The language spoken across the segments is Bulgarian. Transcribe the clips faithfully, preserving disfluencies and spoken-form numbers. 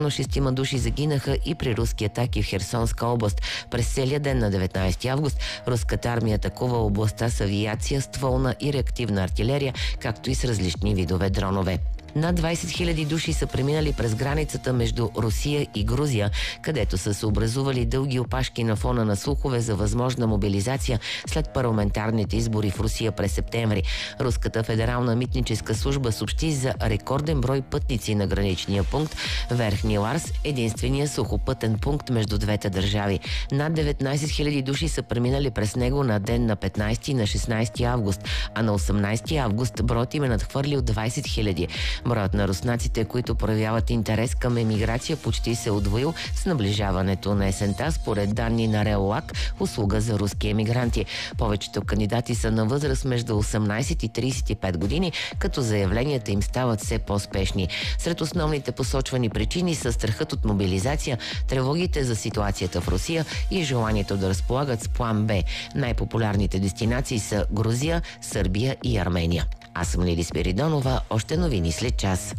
Но шестима души загинаха и при руски атаки в Херсонска област. През целия ден на деветнайсети август руската армия атакува областта с авиация, стволна и реактивна артилерия, както и с различни видове дронове. Над двайсет хиляди души са преминали през границата между Русия и Грузия, където са се образували дълги опашки на фона на слухове за възможна мобилизация след парламентарните избори в Русия през септември. Руската федерална митническа служба съобщи за рекорден брой пътници на граничния пункт Верхни Ларс, единствения сухопътен пункт между двете държави. Над деветнайсет хиляди души са преминали през него на ден на петнайсети и на шестнайсети август, а на осемнайсети август броят им е надхвърлил двайсет хиляди. Броят на руснаците, които проявяват интерес към емиграция, почти се удвоил с наближаването на есента, според данни на Реолак, услуга за руски емигранти. Повечето кандидати са на възраст между осемнайсет и трийсет и пет години, като заявленията им стават все по-спешни. Сред основните посочвани причини са страхът от мобилизация, тревогите за ситуацията в Русия и желанието да разполагат с план Б. Най-популярните дестинации са Грузия, Сърбия и Армения. Аз съм Лили Спиридонова, още новини след час.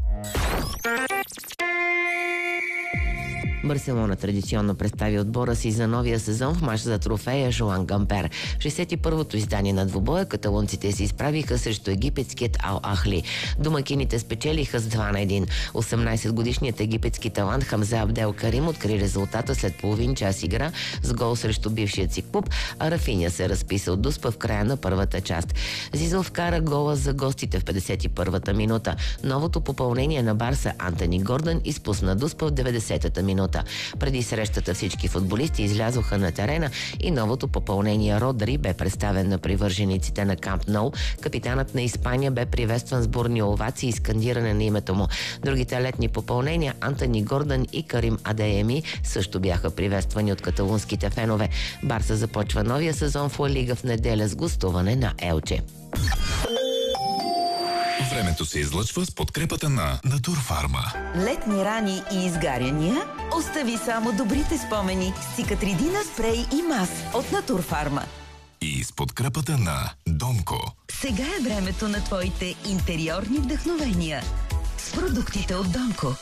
Барселона традиционно представи отбора си за новия сезон в мач за трофея Жоан Гампер. В шестдесет и първото издание на двубоя каталонците се изправиха срещу египетският Ал Ахли. Домакините спечелиха с два на един. осемнайсетгодишният египетски талант Хамза Абдел Карим откри резултата след половин час игра с гол срещу бившият си клуб, а Рафиня се разписа от Дуспа в края на първата част. Зизел вкара гола за гостите в петдесет и първата минута. Новото попълнение на Барса Антони Гордън изпусна Дуспа в деветдесетата минута. Преди срещата всички футболисти излязоха на терена и новото попълнение Родри бе представен на привържениците на Камп Ноу. Капитанът на Испания бе приветстван с бурни овации и скандиране на името му. Другите летни попълнения Антони Гордън и Карим Адееми също бяха приветствани от каталунските фенове. Барса започва новия сезон в Ла Лига в неделя с гостуване на Елче. Времето се излъчва с подкрепата на Натурфарма. Летни рани и изгаряния? Остави само добрите спомени с Цикатридина спрей и мас от Натурфарма. И с подкрепата на Донко. Сега е времето на твоите интериорни вдъхновения с продуктите от Донко.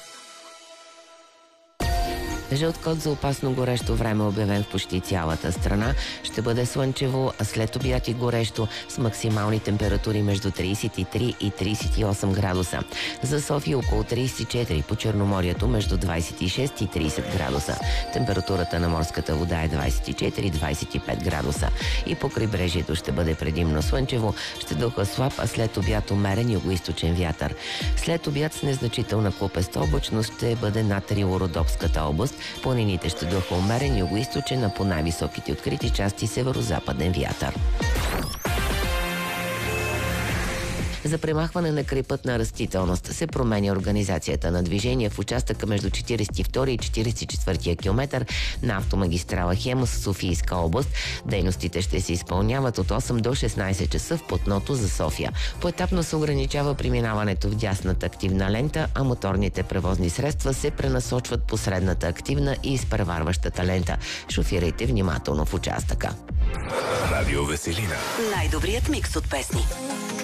Жълт код за опасно горещо време, обявен в почти цялата страна. Ще бъде слънчево, а след обяд и горещо с максимални температури между трийсет и три и трийсет и осем градуса. За София около трийсет и четири, по Черноморието между двайсет и шест и трийсет градуса. Температурата на морската вода е двайсет и четири до двайсет и пет градуса. И по крайбрежието ще бъде предимно слънчево, ще духа слаб, а след обяд умерен югоизточен вятър. След обяд с незначителна клопеста облачност ще бъде над Рило-Родопската област. Планините ще духа умерен югоизточен, а по най-високите открити части северо-западен вятър. За премахване на крайпътна растителност се променя организацията на движение в участъка между четирийсет и втори и четирийсет и четвърти километър на автомагистрала Хемус в Софийска област. Дейностите ще се изпълняват от осем до шестнайсет часа в платното за София. Поетапно се ограничава преминаването в дясната активна лента, а моторните превозни средства се пренасочват по средната активна и изпреварващата лента. Шофирайте внимателно в участъка. Радио Веселина. Най-добрият микс от песни.